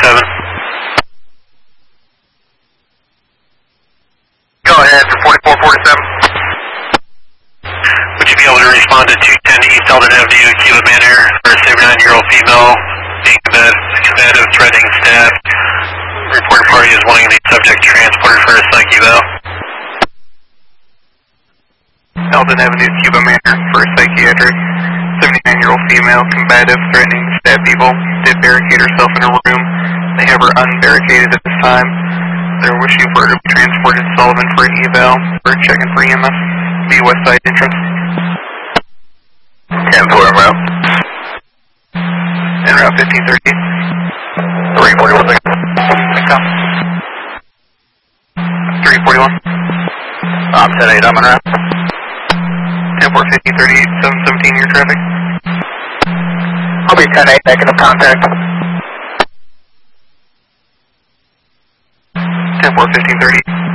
4447. Go ahead for 4447. Would you be able to respond to 210 East Eldon Avenue, Cuba Manor, for a 79-year-old female being combative, threatening staff? Reported party is wanting the subject transported for a psych eval. Eldon Avenue, Cuba Manor, for a psychiatric. 79-year-old female, combative, threatening to stab people, did barricade herself in a room. They have her unbarricaded at this time. They're wishing for her to be transported to Sullivan for an eval. We're checking for EMS. The west side entrance. 10-4 en route. En route 1530. 341 seconds. 341. 10-8, I'm en route. 10-4, 1538, 717 your traffic. I'll be 10-8, negative contact. 10-4, 1538.